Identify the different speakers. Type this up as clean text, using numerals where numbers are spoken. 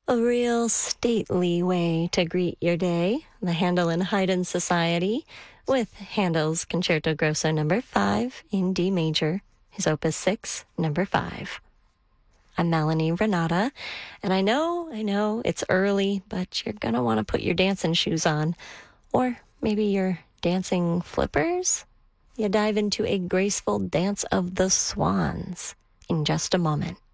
Speaker 1: A real stately way to greet your day. The Handel and Haydn Society with Handel's Concerto Grosso number 5 in D major, his opus 6, number 5. I'm Melanie Renata, and I know it's early, but you're gonna want to put your dancing shoes on, or maybe your dancing flippers. You dive into a graceful dance of the swans in just a moment.